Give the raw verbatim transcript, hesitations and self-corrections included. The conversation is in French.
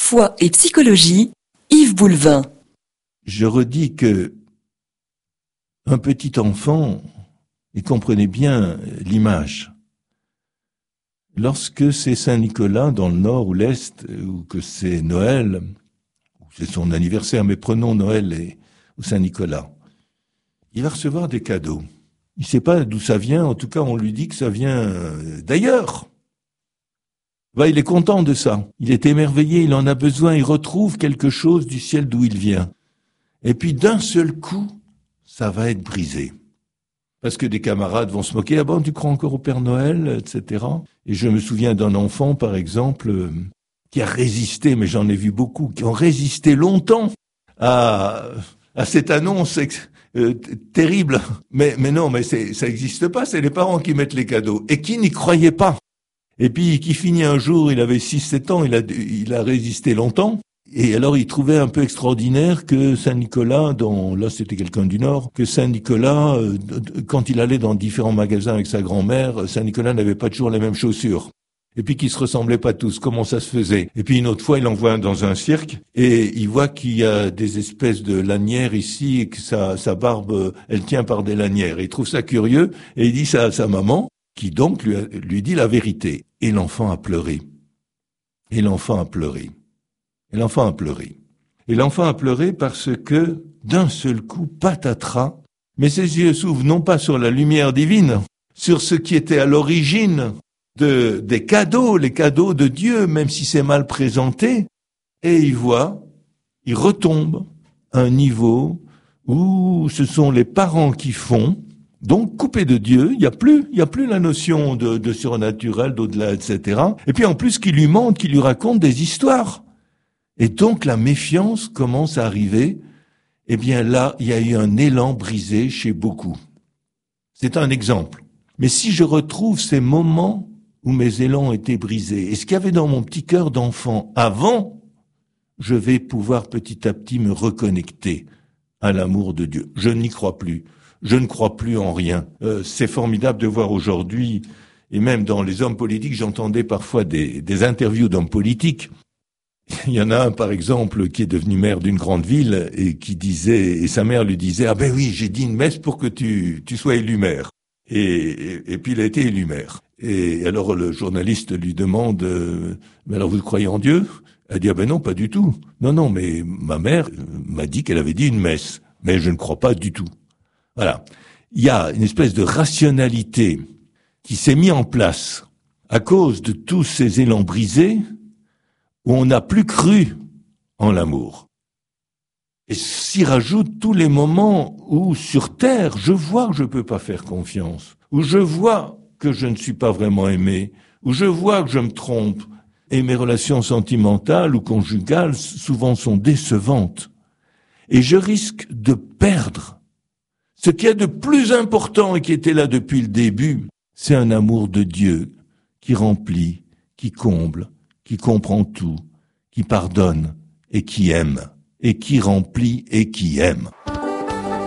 Foi et psychologie, Yves Boulevin. Je redis que un petit enfant, et comprenez bien l'image, lorsque c'est Saint-Nicolas dans le nord ou l'est, ou que c'est Noël, ou c'est son anniversaire, mais prenons Noël et, ou Saint-Nicolas, il va recevoir des cadeaux. Il ne sait pas d'où ça vient, en tout cas on lui dit que ça vient d'ailleurs. Ben, il est content de ça, il est émerveillé, il en a besoin, il retrouve quelque chose du ciel d'où il vient. Et puis d'un seul coup, ça va être brisé. Parce que des camarades vont se moquer, ah bon, tu crois encore au Père Noël, et cetera. Et je me souviens d'un enfant, par exemple, euh, qui a résisté, mais j'en ai vu beaucoup, qui ont résisté longtemps à, à cette annonce euh, terrible. Mais, mais non, mais c'est, ça n'existe pas, c'est les parents qui mettent les cadeaux, et qui n'y croyaient pas. Et puis, qui finit un jour, il avait six sept ans, il a, il a résisté longtemps. Et alors, il trouvait un peu extraordinaire que Saint-Nicolas, dans, là, c'était quelqu'un du Nord, que Saint-Nicolas, euh, quand il allait dans différents magasins avec sa grand-mère, Saint-Nicolas n'avait pas toujours les mêmes chaussures. Et puis qu'ils se ressemblaient pas tous, comment ça se faisait. Et puis une autre fois, il envoie dans un cirque, et il voit qu'il y a des espèces de lanières ici, et que sa, sa barbe, elle tient par des lanières. Et il trouve ça curieux, et il dit ça à sa maman, qui donc lui, a, lui dit la vérité. Et l'enfant a pleuré. Et l'enfant a pleuré. Et l'enfant a pleuré. Et l'enfant a pleuré parce que, d'un seul coup, patatras, mais ses yeux s'ouvrent non pas sur la lumière divine, sur ce qui était à l'origine de, des cadeaux, les cadeaux de Dieu, même si c'est mal présenté, et il voit, il retombe à un niveau où ce sont les parents qui font, donc coupé de Dieu, il n'y a plus, il y a plus la notion de, de surnaturel, d'au-delà, et cetera. Et puis en plus, qui lui montre, qui lui raconte des histoires. Et donc la méfiance commence à arriver. Eh bien là, il y a eu un élan brisé chez beaucoup. C'est un exemple. Mais si je retrouve ces moments où mes élans étaient brisés, et ce qu'il y avait dans mon petit cœur d'enfant avant, je vais pouvoir petit à petit me reconnecter à l'amour de Dieu. Je n'y crois plus. Je ne crois plus en rien. Euh, c'est formidable de voir aujourd'hui, et même dans les hommes politiques, j'entendais parfois des, des interviews d'hommes politiques. Il y en a un, par exemple, qui est devenu maire d'une grande ville et qui disait, et sa mère lui disait, ah ben oui, j'ai dit une messe pour que tu, tu sois élu maire. Et, et, et puis il a été élu maire. Et alors le journaliste lui demande, euh, mais alors vous croyez en Dieu? Elle dit, ah ben non, pas du tout. Non, non, mais ma mère m'a dit qu'elle avait dit une messe, mais je ne crois pas du tout. Voilà. Il y a une espèce de rationalité qui s'est mise en place à cause de tous ces élans brisés où on n'a plus cru en l'amour. Et s'y rajoutent tous les moments où, sur Terre, je vois que je ne peux pas faire confiance, où je vois que je ne suis pas vraiment aimé, où je vois que je me trompe, et mes relations sentimentales ou conjugales souvent sont décevantes. Et je risque de perdre ce qui est de plus important et qui était là depuis le début, c'est un amour de Dieu qui remplit, qui comble, qui comprend tout, qui pardonne et qui aime, et qui remplit et qui aime.